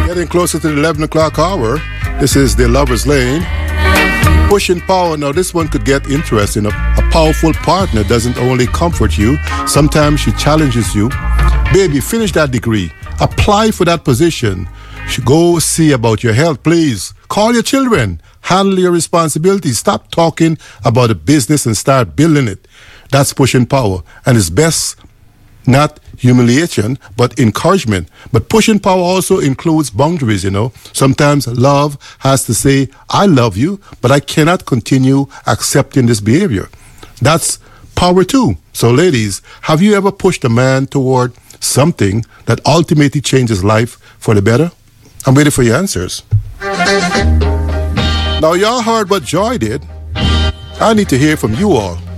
Getting closer to the 11 o'clock hour. This is the Lover's Lane. Pushing power. Now, this one could get interesting. A powerful partner doesn't only comfort you, sometimes she challenges you. Baby, finish that degree. Apply for that position. Go see about your health, please. Call your children. Handle your responsibilities. Stop talking about a business and start building it. That's pushing power. And it's best not humiliation, but encouragement. But pushing power also includes boundaries, you know. Sometimes love has to say, I love you, but I cannot continue accepting this behavior. That's power too. So ladies, have you ever pushed a man toward something that ultimately changes life for the better? I'm waiting for your answers. Now, y'all heard what Joy did. I need to hear from you all.